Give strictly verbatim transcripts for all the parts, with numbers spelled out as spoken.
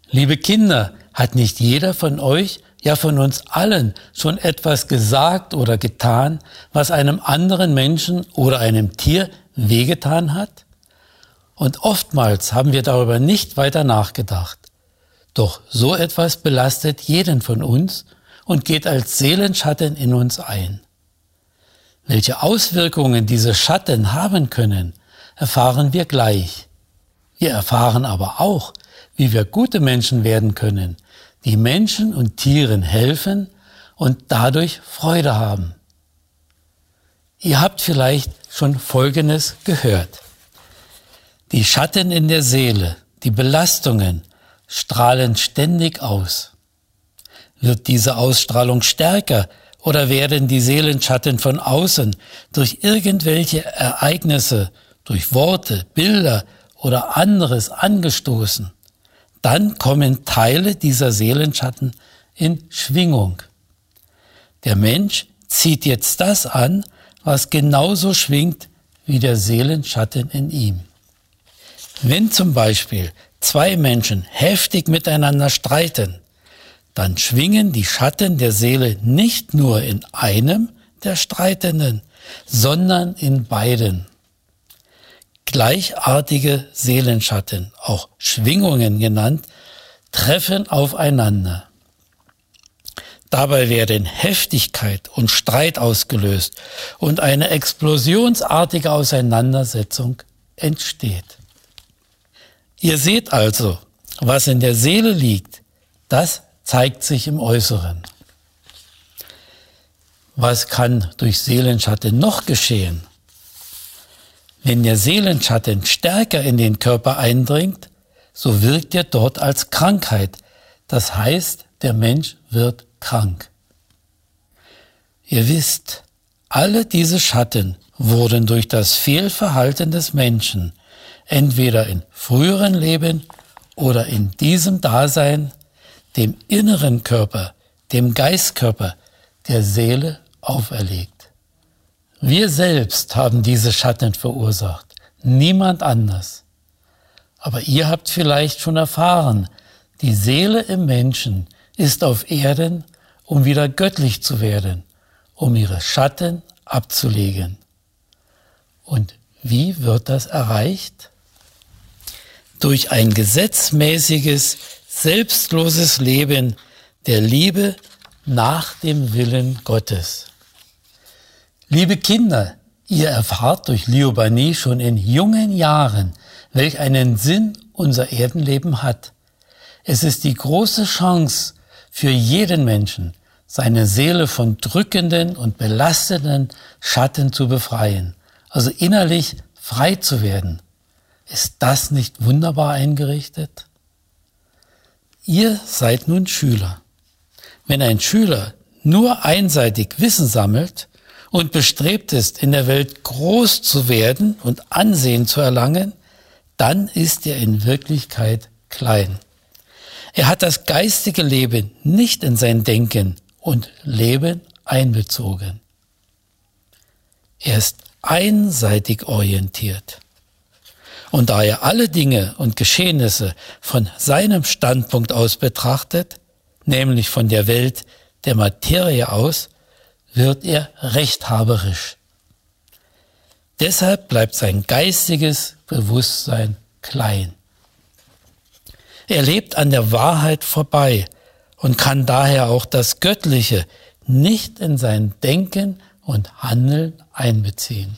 Liebe Kinder, hat nicht jeder von euch, ja von uns allen, schon etwas gesagt oder getan, was einem anderen Menschen oder einem Tier wehgetan hat? Und oftmals haben wir darüber nicht weiter nachgedacht. Doch so etwas belastet jeden von uns und geht als Seelenschatten in uns ein. Welche Auswirkungen diese Schatten haben können, erfahren wir gleich. Wir erfahren aber auch, wie wir gute Menschen werden können, die Menschen und Tieren helfen und dadurch Freude haben. Ihr habt vielleicht schon Folgendes gehört. Die Schatten in der Seele, die Belastungen, strahlen ständig aus. Wird diese Ausstrahlung stärker oder werden die Seelenschatten von außen durch irgendwelche Ereignisse, durch Worte, Bilder oder anderes angestoßen, dann kommen Teile dieser Seelenschatten in Schwingung. Der Mensch zieht jetzt das an, was genauso schwingt wie der Seelenschatten in ihm. Wenn zum Beispiel zwei Menschen heftig miteinander streiten, dann schwingen die Schatten der Seele nicht nur in einem der Streitenden, sondern in beiden. Gleichartige Seelenschatten, auch Schwingungen genannt, treffen aufeinander. Dabei werden Heftigkeit und Streit ausgelöst und eine explosionsartige Auseinandersetzung entsteht. Ihr seht also, was in der Seele liegt, das zeigt sich im Äußeren. Was kann durch Seelenschatten noch geschehen? Wenn der Seelenschatten stärker in den Körper eindringt, so wirkt er dort als Krankheit. Das heißt, der Mensch wird krank. Ihr wisst, alle diese Schatten wurden durch das Fehlverhalten des Menschen entweder in früheren Leben oder in diesem Dasein dem inneren Körper, dem Geistkörper, der Seele auferlegt. Wir selbst haben diese Schatten verursacht, niemand anders. Aber ihr habt vielleicht schon erfahren, die Seele im Menschen ist auf Erden, um wieder göttlich zu werden, um ihre Schatten abzulegen. Und wie wird das erreicht? Durch ein gesetzmäßiges, selbstloses Leben der Liebe nach dem Willen Gottes. Liebe Kinder, ihr erfahrt durch Liobani schon in jungen Jahren, welch einen Sinn unser Erdenleben hat. Es ist die große Chance für jeden Menschen, seine Seele von drückenden und belastenden Schatten zu befreien, also innerlich frei zu werden. Ist das nicht wunderbar eingerichtet? Ihr seid nun Schüler. Wenn ein Schüler nur einseitig Wissen sammelt und bestrebt ist, in der Welt groß zu werden und Ansehen zu erlangen, dann ist er in Wirklichkeit klein. Er hat das geistige Leben nicht in sein Denken und Leben einbezogen. Er ist einseitig orientiert. Und da er alle Dinge und Geschehnisse von seinem Standpunkt aus betrachtet, nämlich von der Welt der Materie aus, wird er rechthaberisch. Deshalb bleibt sein geistiges Bewusstsein klein. Er lebt an der Wahrheit vorbei und kann daher auch das Göttliche nicht in sein Denken und Handeln einbeziehen.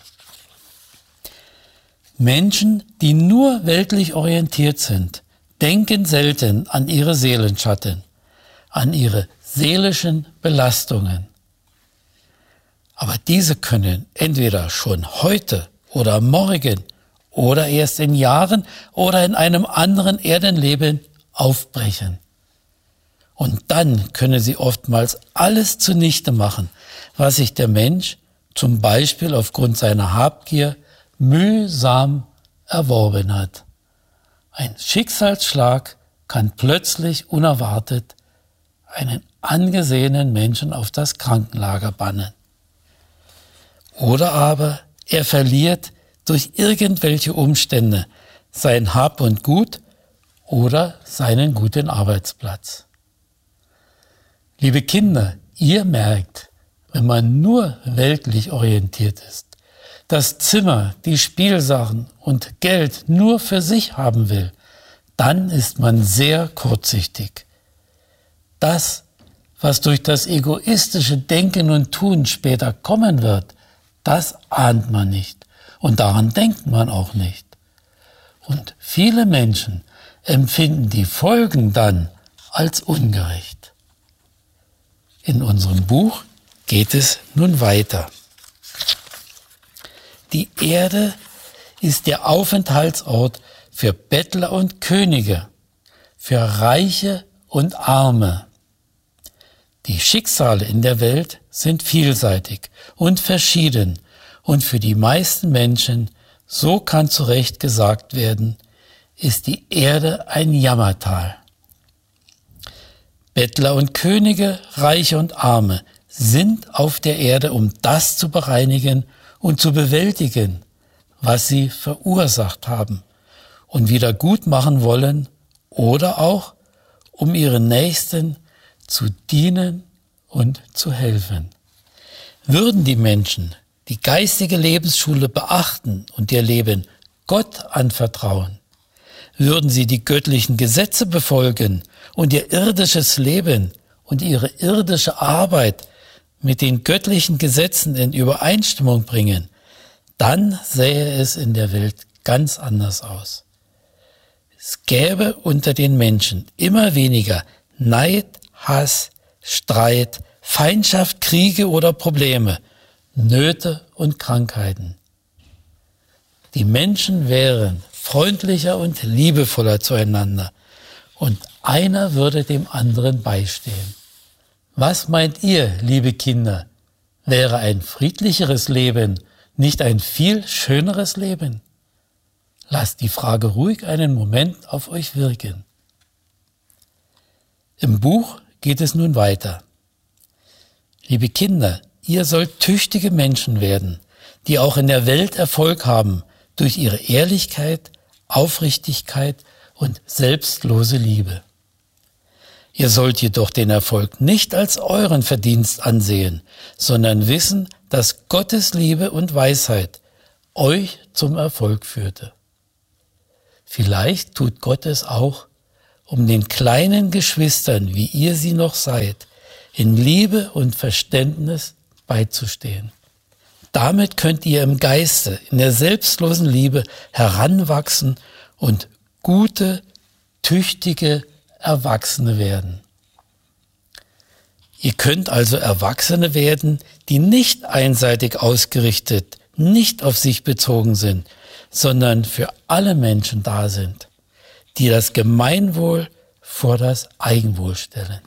Menschen, die nur weltlich orientiert sind, denken selten an ihre Seelenschatten, an ihre seelischen Belastungen. Aber diese können entweder schon heute oder morgen oder erst in Jahren oder in einem anderen Erdenleben aufbrechen. Und dann können sie oftmals alles zunichte machen, was sich der Mensch zum Beispiel aufgrund seiner Habgier mühsam erworben hat. Ein Schicksalsschlag kann plötzlich unerwartet einen angesehenen Menschen auf das Krankenlager bannen. Oder aber er verliert durch irgendwelche Umstände sein Hab und Gut oder seinen guten Arbeitsplatz. Liebe Kinder, ihr merkt, wenn man nur weltlich orientiert ist, das Zimmer, die Spielsachen und Geld nur für sich haben will, dann ist man sehr kurzsichtig. Das, was durch das egoistische Denken und Tun später kommen wird, das ahnt man nicht und daran denkt man auch nicht. Und viele Menschen empfinden die Folgen dann als ungerecht. In unserem Buch geht es nun weiter. Die Erde ist der Aufenthaltsort für Bettler und Könige, für Reiche und Arme. Die Schicksale in der Welt sind vielseitig und verschieden und für die meisten Menschen, so kann zu Recht gesagt werden, ist die Erde ein Jammertal. Bettler und Könige, Reiche und Arme sind auf der Erde, um das zu bereinigen und zu bewältigen, was sie verursacht haben und wieder gut machen wollen oder auch, um ihren Nächsten zu dienen und zu helfen. Würden die Menschen die geistige Lebensschule beachten und ihr Leben Gott anvertrauen, würden sie die göttlichen Gesetze befolgen und ihr irdisches Leben und ihre irdische Arbeit mit den göttlichen Gesetzen in Übereinstimmung bringen, dann sähe es in der Welt ganz anders aus. Es gäbe unter den Menschen immer weniger Neid, Hass, Streit, Feindschaft, Kriege oder Probleme, Nöte und Krankheiten. Die Menschen wären freundlicher und liebevoller zueinander und einer würde dem anderen beistehen. Was meint ihr, liebe Kinder? Wäre ein friedlicheres Leben nicht ein viel schöneres Leben? Lasst die Frage ruhig einen Moment auf euch wirken. Im Buch geht es nun weiter. Liebe Kinder, ihr sollt tüchtige Menschen werden, die auch in der Welt Erfolg haben durch ihre Ehrlichkeit, Aufrichtigkeit und selbstlose Liebe. Ihr sollt jedoch den Erfolg nicht als euren Verdienst ansehen, sondern wissen, dass Gottes Liebe und Weisheit euch zum Erfolg führte. Vielleicht tut Gott es auch, um den kleinen Geschwistern, wie ihr sie noch seid, in Liebe und Verständnis beizustehen. Damit könnt ihr im Geiste, in der selbstlosen Liebe heranwachsen und gute, tüchtige Erwachsene werden. Ihr könnt also Erwachsene werden, die nicht einseitig ausgerichtet, nicht auf sich bezogen sind, sondern für alle Menschen da sind, die das Gemeinwohl vor das Eigenwohl stellen.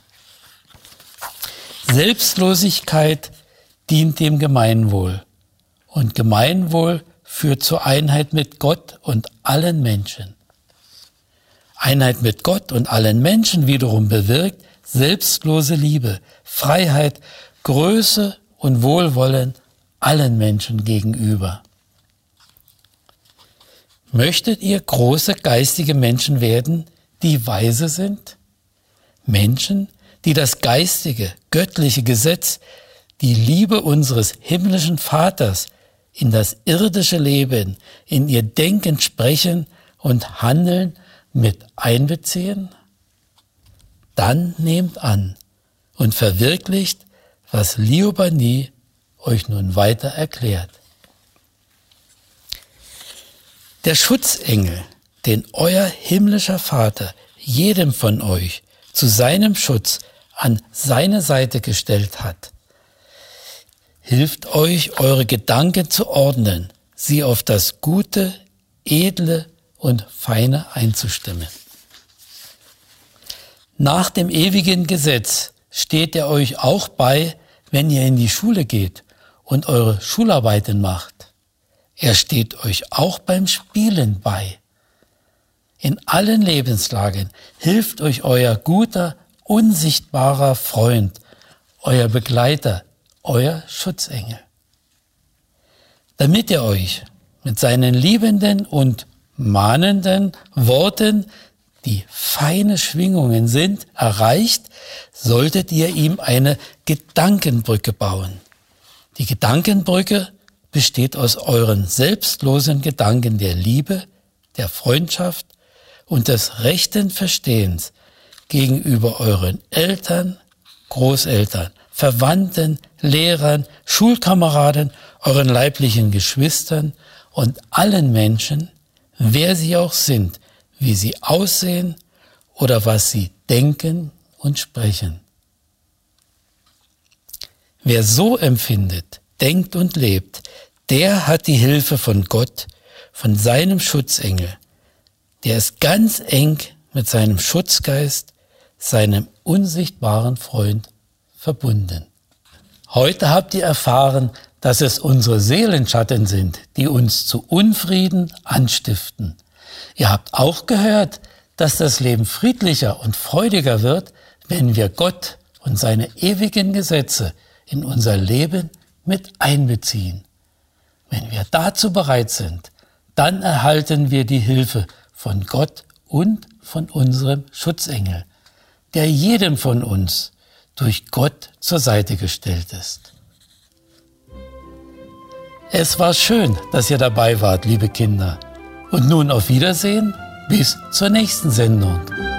Selbstlosigkeit dient dem Gemeinwohl und Gemeinwohl führt zur Einheit mit Gott und allen Menschen. Einheit mit Gott und allen Menschen wiederum bewirkt selbstlose Liebe, Freiheit, Größe und Wohlwollen allen Menschen gegenüber. Möchtet ihr große geistige Menschen werden, die weise sind? Menschen, die das geistige, göttliche Gesetz, die Liebe unseres himmlischen Vaters in das irdische Leben, in ihr Denken, Sprechen und Handeln mit einbeziehen? Dann nehmt an und verwirklicht, was Liobani euch nun weiter erklärt. Der Schutzengel, den euer himmlischer Vater jedem von euch zu seinem Schutz an seine Seite gestellt hat, hilft euch, eure Gedanken zu ordnen, sie auf das Gute, Edle und Feine einzustimmen. Nach dem ewigen Gesetz steht er euch auch bei, wenn ihr in die Schule geht und eure Schularbeiten macht. Er steht euch auch beim Spielen bei. In allen Lebenslagen hilft euch euer guter, unsichtbarer Freund, euer Begleiter, euer Schutzengel. Damit er euch mit seinen liebenden und mahnenden Worten die feine Schwingungen sind, erreicht, solltet ihr ihm eine Gedankenbrücke bauen. Die Gedankenbrücke besteht aus euren selbstlosen Gedanken der Liebe, der Freundschaft und des rechten Verstehens gegenüber euren Eltern, Großeltern, Verwandten, Lehrern, Schulkameraden, euren leiblichen Geschwistern und allen Menschen, wer sie auch sind, wie sie aussehen oder was sie denken und sprechen. Wer so empfindet, denkt und lebt, der hat die Hilfe von Gott, von seinem Schutzengel. Der ist ganz eng mit seinem Schutzgeist, seinem unsichtbaren Freund, verbunden. Heute habt ihr erfahren, dass es unsere Seelenschatten sind, die uns zu Unfrieden anstiften. Ihr habt auch gehört, dass das Leben friedlicher und freudiger wird, wenn wir Gott und seine ewigen Gesetze in unser Leben mit einbeziehen. Wenn wir dazu bereit sind, dann erhalten wir die Hilfe von Gott und von unserem Schutzengel, der jedem von uns durch Gott zur Seite gestellt ist. Es war schön, dass ihr dabei wart, liebe Kinder. Und nun auf Wiedersehen, bis zur nächsten Sendung.